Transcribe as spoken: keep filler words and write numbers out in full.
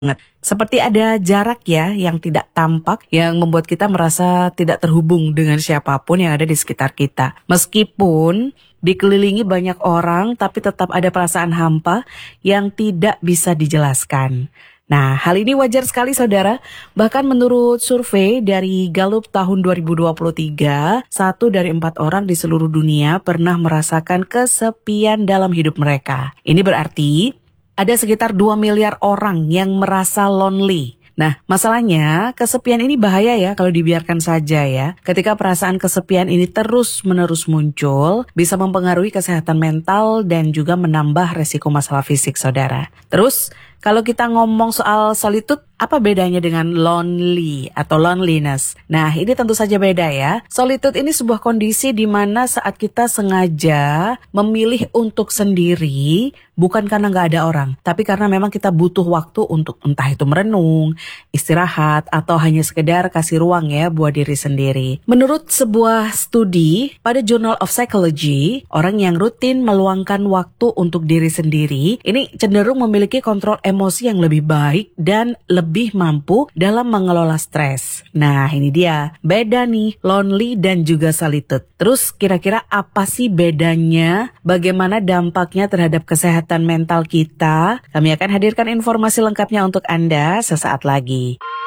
Seperti ada jarak ya yang tidak tampak yang membuat kita merasa tidak terhubung dengan siapapun yang ada di sekitar kita. Meskipun dikelilingi banyak orang tapi tetap ada perasaan hampa yang tidak bisa dijelaskan. Nah, hal ini wajar sekali saudara. Bahkan menurut survei dari Gallup tahun dua ribu dua puluh tiga, satu dari empat orang di seluruh dunia pernah merasakan kesepian dalam hidup mereka. Ini berarti ada sekitar dua miliar orang yang merasa lonely. Nah, masalahnya kesepian ini bahaya ya kalau dibiarkan saja ya. Ketika perasaan kesepian ini terus-menerus muncul, bisa mempengaruhi kesehatan mental dan juga menambah resiko masalah fisik saudara. Terus, kalau kita ngomong soal solitude, apa bedanya dengan lonely atau loneliness? Nah, ini tentu saja beda ya. Solitude ini sebuah kondisi di mana saat kita sengaja memilih untuk sendiri, bukan karena nggak ada orang, tapi karena memang kita butuh waktu untuk entah itu merenung, istirahat, atau hanya sekedar kasih ruang ya buat diri sendiri. Menurut sebuah studi pada Journal of Psychology, orang yang rutin meluangkan waktu untuk diri sendiri, ini cenderung memiliki kontrol emosi yang lebih baik dan lebih mampu dalam mengelola stres. Nah, ini dia, beda nih lonely dan juga solitude. Terus kira-kira apa sih bedanya? Bagaimana dampaknya terhadap kesehatan mental kita? Kami akan hadirkan informasi lengkapnya untuk Anda sesaat lagi.